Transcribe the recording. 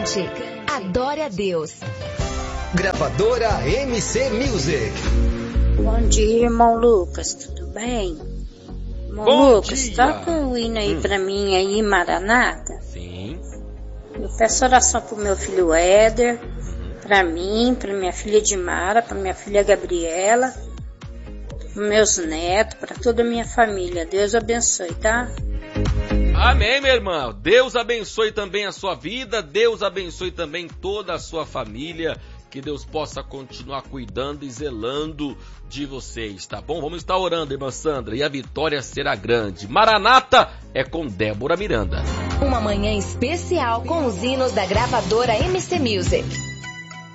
cante, adore a Deus. Gravadora MC Music. Bom dia, irmão Lucas, tudo bem? Irmão Bom Lucas, dia. toca o hino aí pra mim aí, Maranata. Sim. Eu peço oração pro meu filho Éder, pra mim, pra minha filha Dimara, pra minha filha Gabriela, pros meus netos, pra toda a minha família. Deus abençoe, tá? Amém, minha irmã. Deus abençoe também a sua vida, Deus abençoe também toda a sua família, que Deus possa continuar cuidando e zelando de vocês, tá bom? Vamos estar orando, irmã Sandra, e a vitória será grande. Maranata é com Débora Miranda. Uma manhã especial com os hinos da gravadora MC Music.